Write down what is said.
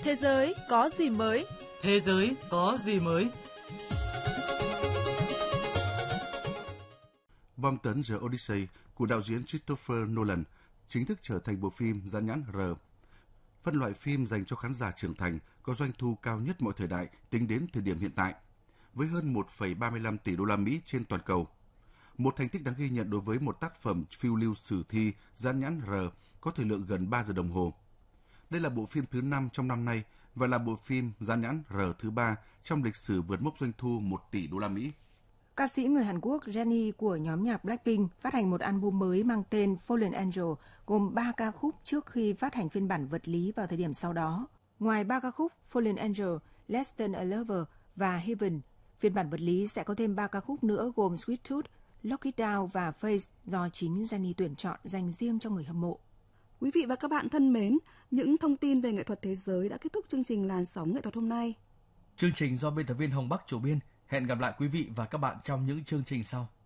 Thế giới có gì mới? Thế giới có gì mới? Bom tấn The Odyssey của đạo diễn Christopher Nolan chính thức trở thành bộ phim dán nhãn R, phân loại phim dành cho khán giả trưởng thành có doanh thu cao nhất mọi thời đại tính đến thời điểm hiện tại, với hơn 1,35 tỷ đô la Mỹ trên toàn cầu. Một thành tích đáng ghi nhận đối với một tác phẩm phiêu lưu sử thi dán nhãn R có thời lượng gần 3 giờ đồng hồ. Đây là bộ phim thứ 5 trong năm nay và là bộ phim dán nhãn R thứ 3 trong lịch sử vượt mốc doanh thu 1 tỷ đô la Mỹ. Ca sĩ người Hàn Quốc Jennie của nhóm nhạc Blackpink phát hành một album mới mang tên Fallen Angel, gồm 3 ca khúc trước khi phát hành phiên bản vật lý vào thời điểm sau đó. Ngoài 3 ca khúc Fallen Angel, Less Than a Lover và Heaven, phiên bản vật lý sẽ có thêm 3 ca khúc nữa gồm Sweet Tooth, Lock It Down và Face do chính Jennie tuyển chọn dành riêng cho người hâm mộ. Quý vị và các bạn thân mến, những thông tin về nghệ thuật thế giới đã kết thúc chương trình Làn sóng nghệ thuật hôm nay. Chương trình do biên tập viên Hồng Bắc chủ biên. Hẹn gặp lại quý vị và các bạn trong những chương trình sau.